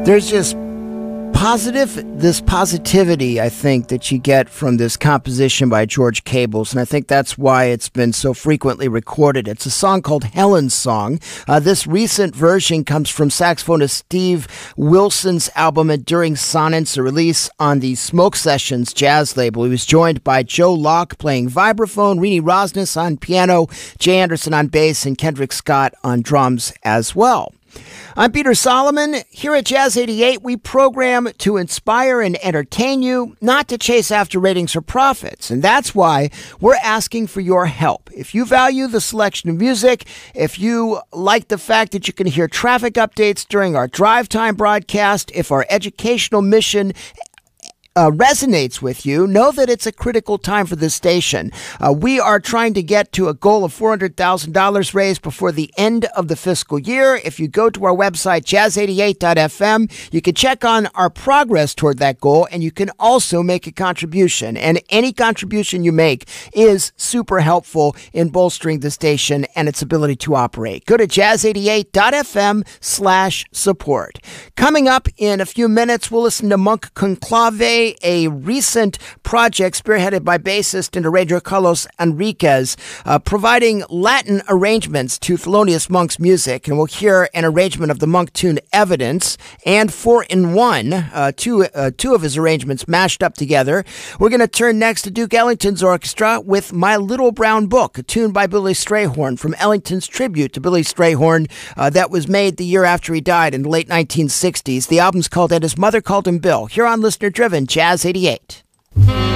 There's just this positivity, I think, that you get from this composition by George Cables, and I think that's why it's been so frequently recorded. It's a song called Helen's Song. This recent version comes from saxophonist Steve Wilson's album Enduring Sonnets, a release on the Smoke Sessions jazz label. He was joined by Joe Locke playing vibraphone, Rini Rosnes on piano, Jay Anderson on bass, and Kendrick Scott on drums as well. I'm Peter Solomon. Here at Jazz 88, we program to inspire and entertain you, not to chase after ratings or profits. And that's why we're asking for your help. If you value the selection of music, if you like the fact that you can hear traffic updates during our drive time broadcast, if our educational mission resonates with you, know that it's a critical time for this station. We are trying to get to a goal of $400,000 raised before the end of the fiscal year. If you go to our website, jazz88.fm, you can check on our progress toward that goal, and you can also make a contribution. And any contribution you make is super helpful in bolstering the station and its ability to operate. Go to jazz88.fm/support. Coming up in a few minutes, we'll listen to Monk Conclave, a recent project spearheaded by bassist and arranger Carlos Enriquez, providing Latin arrangements to Thelonious Monk's music. And we'll hear an arrangement of the Monk tune Evidence and 4-in-1, two of his arrangements mashed up together. We're going to turn next to Duke Ellington's orchestra with My Little Brown Book, a tune by Billy Strayhorn from Ellington's tribute to Billy Strayhorn that was made the year after he died in the late 1960s. The album's called And His Mother Called Him Bill. Here on Listener Driven, Jazz 88.